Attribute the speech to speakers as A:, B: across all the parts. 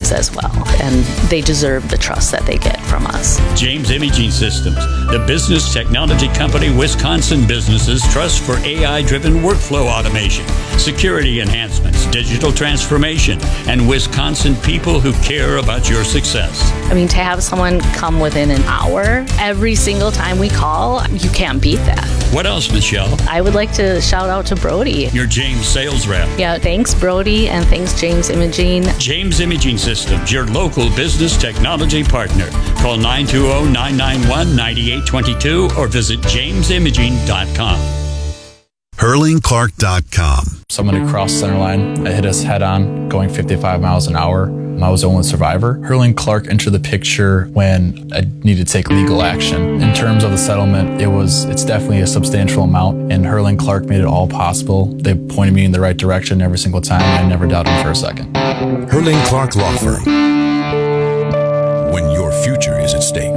A: lives as well. And they deserve the trust that they get from us.
B: James Imaging Systems, the business technology company Wisconsin businesses trust for AI-driven workflow automation, security enhancements, digital transformation, and Wisconsin people who care about your success.
A: I mean, to have someone come within an hour every single time we call, you can't beat that.
B: What else, Michelle?
A: I would like to shout out to Brody.
B: Your James sales rep.
A: Yeah, thanks Brody, and thanks James Imaging.
B: James Imaging Systems, your local business technology partner. Call 920-991-9822 or visit jamesimaging.com.
C: HurlingClark.com.
D: Someone had crossed center line. It hit us head on, going 55 miles an hour. I was the only survivor. Hurling Clark entered the picture when I needed to take legal action. In terms of the settlement, it's definitely a substantial amount, and Hurling Clark made it all possible. They pointed me in the right direction every single time, and I never doubted them for a second.
C: Hurling Clark Law Firm. When your future is at stake.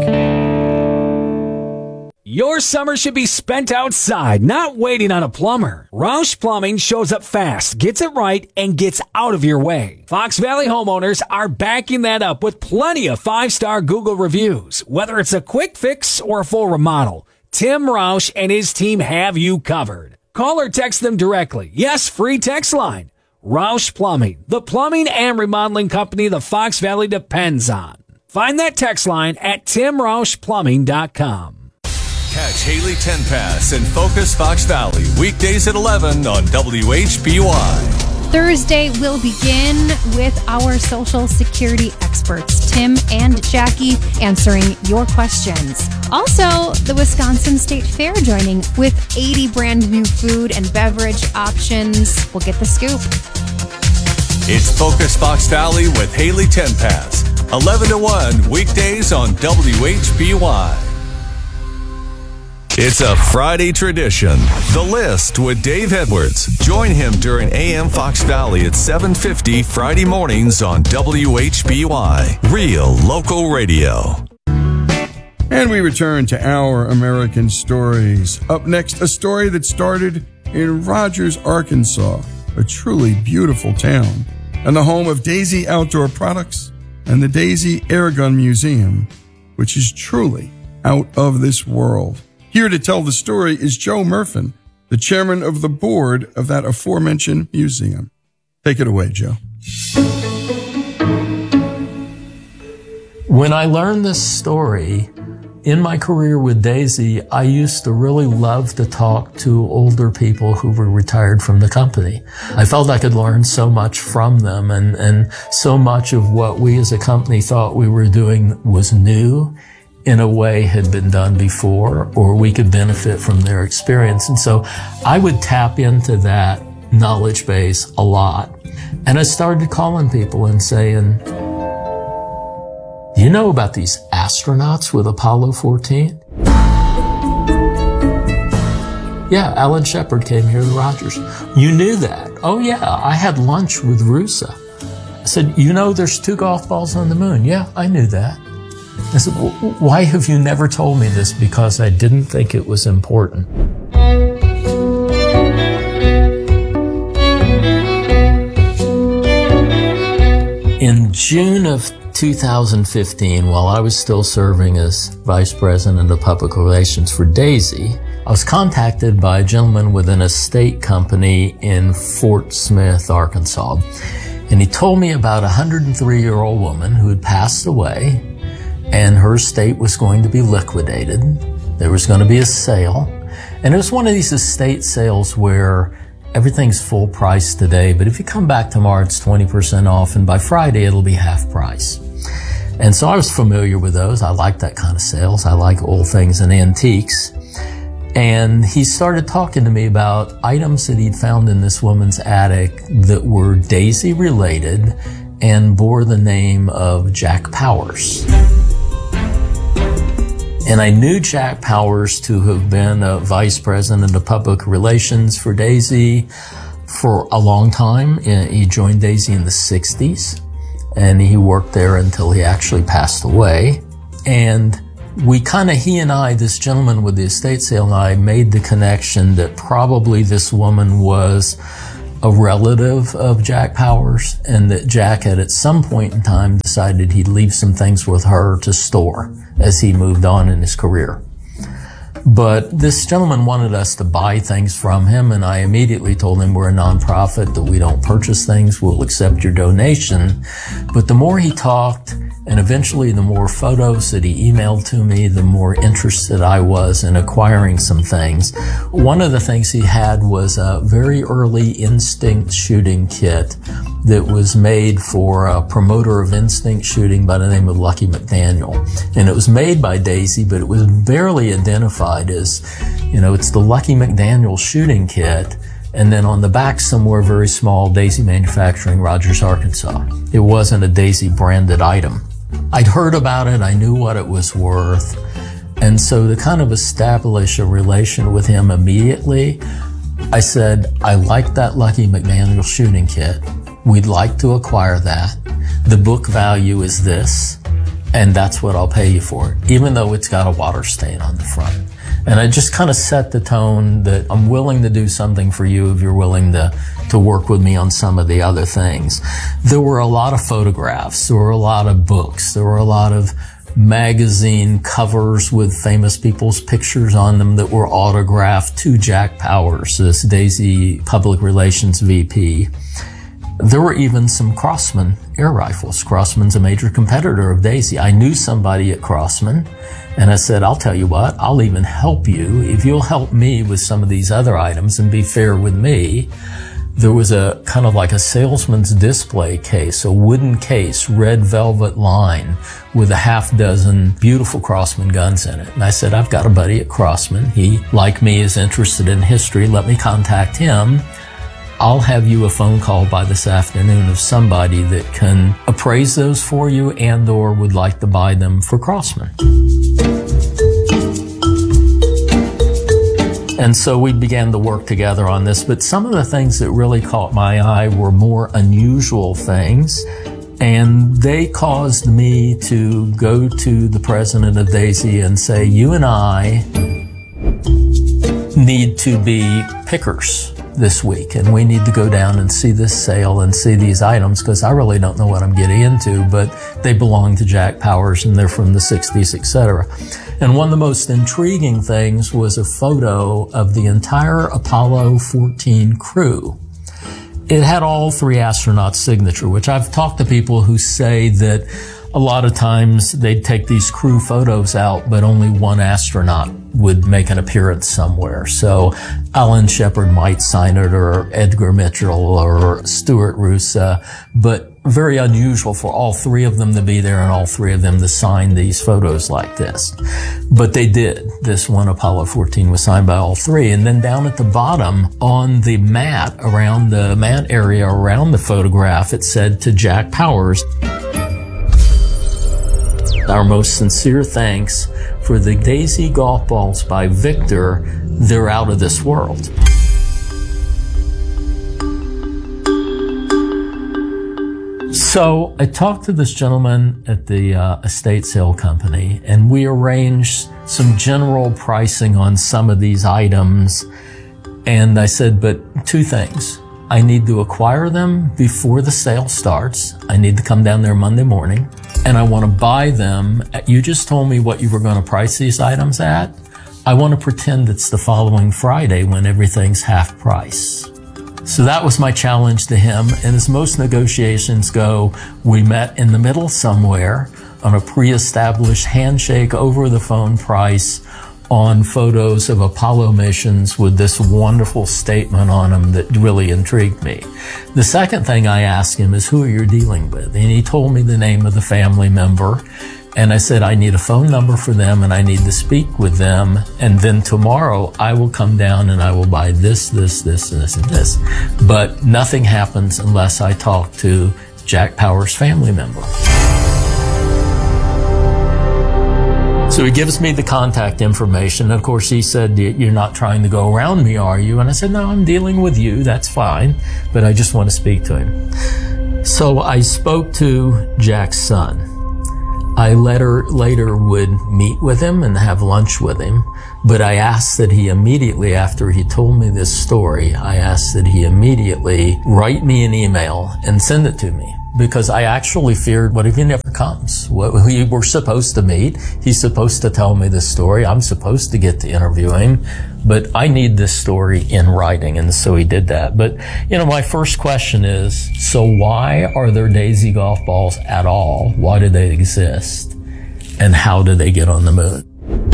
E: Your summer should be spent outside, not waiting on a plumber. Roush Plumbing shows up fast, gets it right, and gets out of your way. Fox Valley homeowners are backing that up with plenty of 5-star Google reviews. Whether it's a quick fix or a full remodel, Tim Roush and his team have you covered. Call or text them directly. Yes, free text line. Roush Plumbing, the plumbing and remodeling company the Fox Valley depends on. Find that text line at timroushplumbing.com.
F: Catch Haley Tenpass and Focus Fox Valley weekdays at 11 on WHBY.
G: Thursday will begin with our Social Security experts, Tim and Jackie, answering your questions. Also, the Wisconsin State Fair joining with 80 brand new food and beverage options. We'll get the scoop.
F: It's Focus Fox Valley with Haley Tenpass, 11 to 1 weekdays on WHBY. It's a Friday tradition. The List with Dave Edwards. Join him during AM Fox Valley at 7:50 Friday mornings on WHBY. Real local radio.
H: And we return to Our American Stories. Up next, a story that started in Rogers, Arkansas, a truly beautiful town, and the home of Daisy Outdoor Products and the Daisy Airgun Museum, which is truly out of this world. Here to tell the story is Joe Murfin, the chairman of the board of that aforementioned museum. Take it away, Joe.
I: When I learned this story, in my career with Daisy, I used to really love to talk to older people who were retired from the company. I felt I could learn so much from them, and so much of what we as a company thought we were doing was new, in a way had been done before, or we could benefit from their experience. And so I would tap into that knowledge base a lot. And I started calling people and saying, do you know about these astronauts with Apollo 14? Yeah, Alan Shepard came here to Rogers. You knew that? Oh yeah, I had lunch with Rusa. I said, you know there's 2 golf balls on the moon? Yeah, I knew that. I said, why have you never told me this? Because I didn't think it was important. In June of 2015, while I was still serving as Vice President of Public Relations for Daisy, I was contacted by a gentleman with an estate company in Fort Smith, Arkansas. And he told me about a 103-year-old woman who had passed away, and her estate was going to be liquidated. There was going to be a sale. And it was one of these estate sales where everything's full price today, but if you come back tomorrow, it's 20% off, and by Friday, it'll be half price. And so I was familiar with those. I like that kind of sales. I like old things and antiques. And he started talking to me about items that he'd found in this woman's attic that were Daisy related and bore the name of Jack Powers. And I knew Jack Powers to have been a vice president of public relations for Daisy for a long time. He joined Daisy in the 60s, and he worked there until he actually passed away. And he and I, this gentleman with the estate sale and I, made the connection that probably this woman was a relative of Jack Powers, and that Jack had at some point in time decided he'd leave some things with her to store as he moved on in his career. But this gentleman wanted us to buy things from him, and I immediately told him we're a nonprofit, that we don't purchase things, we'll accept your donation. But the more he talked, and eventually the more photos that he emailed to me, the more interested I was in acquiring some things. One of the things he had was a very early instinct shooting kit that was made for a promoter of instinct shooting by the name of Lucky McDaniel. And it was made by Daisy, but it was barely identified as, it's the Lucky McDaniel shooting kit. And then on the back somewhere very small, Daisy Manufacturing, Rogers, Arkansas. It wasn't a Daisy branded item. I'd heard about it. I knew what it was worth. And so to kind of establish a relation with him immediately, I said, I like that Lucky McDaniel shooting kit. We'd like to acquire that. The book value is this, and that's what I'll pay you for it, even though it's got a water stain on the front. And I just kind of set the tone that I'm willing to do something for you if you're willing to work with me on some of the other things. There were a lot of photographs. There were a lot of books. There were a lot of magazine covers with famous people's pictures on them that were autographed to Jack Powers, this Daisy Public Relations VP. There were even some Crosman air rifles. Crosman's a major competitor of Daisy. I knew somebody at Crosman, and I said, I'll tell you what, I'll even help you if you'll help me with some of these other items and be fair with me. There was a kind of like a salesman's display case, a wooden case, red velvet line with a half dozen beautiful Crosman guns in it. And I said, I've got a buddy at Crosman. He, like me, is interested in history. Let me contact him. I'll have you a phone call by this afternoon of somebody that can appraise those for you and or would like to buy them for Crosman. And so we began to work together on this, but some of the things that really caught my eye were more unusual things, and they caused me to go to the president of Daisy and say, you and I need to be pickers this week, and we need to go down and see this sale and see these items, because I really don't know what I'm getting into, but they belong to Jack Powers and they're from the 60s, etc. And one of the most intriguing things was a photo of the entire Apollo 14 crew. It had all three astronauts' signature, which I've talked to people who say that a lot of times they'd take these crew photos out, but only one astronaut would make an appearance somewhere. So Alan Shepard might sign it, or Edgar Mitchell, or Stuart Roosa, but very unusual for all three of them to be there and all three of them to sign these photos like this. But they did. This one, Apollo 14, was signed by all three. And then down at the bottom on the mat, around the mat area around the photograph, it said, to Jack Powers, our most sincere thanks for the Daisy golf balls by Victor. They're out of this world. So I talked to this gentleman at the estate sale company, and we arranged some general pricing on some of these items. And I said, but two things. I need to acquire them before the sale starts. I need to come down there Monday morning, and I want to buy them. You just told me what you were going to price these items at. I want to pretend it's the following Friday when everything's half price. So that was my challenge to him. And as most negotiations go, we met in the middle somewhere on a pre-established handshake over the phone price on photos of Apollo missions with this wonderful statement on them that really intrigued me. The second thing I asked him is, who are you dealing with? And he told me the name of the family member. And I said, I need a phone number for them and I need to speak with them. And then tomorrow I will come down and I will buy this, this, this, and this, and this. But nothing happens unless I talk to Jack Powers' family member. So he gives me the contact information. Of course, he said, you're not trying to go around me, are you? And I said, no, I'm dealing with you. That's fine. But I just want to speak to him. So I spoke to Jack's son. I later would meet with him and have lunch with him, but I asked that he immediately, after he told me this story, I asked that he immediately write me an email and send it to me. Because I actually feared, what if he never comes? We were supposed to meet. He's supposed to tell me this story. I'm supposed to get to interview him. But I need this story in writing, and so he did that. But, my first question is, so why are there Daisy golf balls at all? Why do they exist? And how did they get on the moon?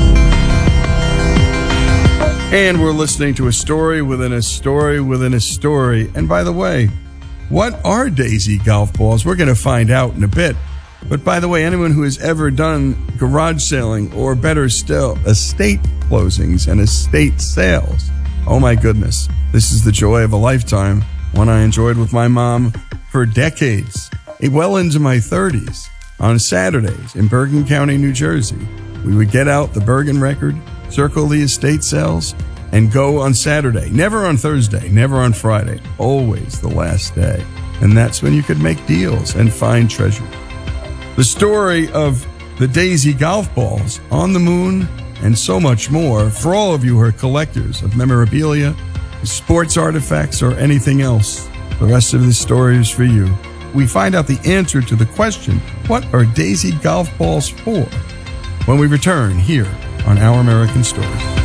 H: And we're listening to a story within a story within a story. And by the way, what are Daisy golf balls? We're going to find out in a bit. But by the way, anyone who has ever done garage selling, or better still, estate closings and estate sales, oh my goodness, this is the joy of a lifetime, one I enjoyed with my mom for decades, well into my 30s. On Saturdays in Bergen County, New Jersey, we would get out the Bergen Record, circle the estate sales, and go on Saturday. Never on Thursday, never on Friday, always the last day. And that's when you could make deals and find treasure. The story of the Daisy golf balls, on the moon, and so much more for all of you who are collectors of memorabilia, sports artifacts, or anything else. The rest of this story is for you. We find out the answer to the question, what are Daisy golf balls for? When we return here on Our American Stories.